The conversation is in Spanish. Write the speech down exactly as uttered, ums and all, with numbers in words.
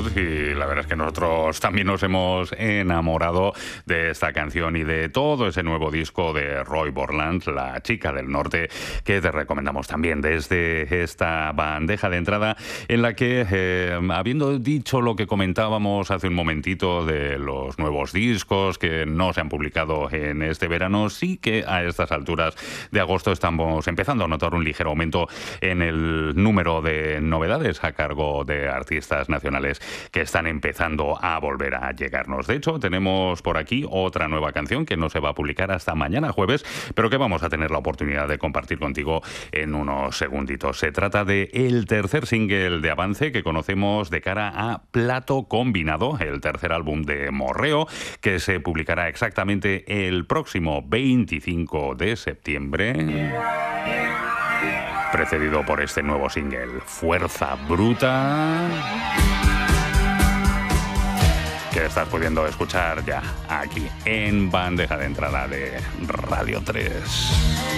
Love, y la verdad es que nosotros también nos hemos enamorado de esta canción y de todo ese nuevo disco de Roy Borland, La Chica del Norte, que te recomendamos también desde esta bandeja de entrada, en la que, eh, habiendo dicho lo que comentábamos hace un momentito de los nuevos discos que no se han publicado en este verano, sí que a estas alturas de agosto estamos empezando a notar un ligero aumento en el número de novedades a cargo de artistas nacionales que están empezando a volver a llegarnos. De hecho, tenemos por aquí otra nueva canción que no se va a publicar hasta mañana jueves, pero que vamos a tener la oportunidad de compartir contigo en unos segunditos. Se trata de el tercer single de avance que conocemos de cara a Plato Combinado, el tercer álbum de Morreo, que se publicará exactamente el próximo veinticinco de septiembre, precedido por este nuevo single, Fuerza Bruta, que estás pudiendo escuchar ya aquí en bandeja de entrada de Radio tres.